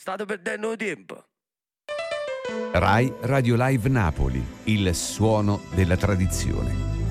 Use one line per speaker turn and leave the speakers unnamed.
State perdendo tempo.
Rai Radio Live Napoli, il suono della tradizione.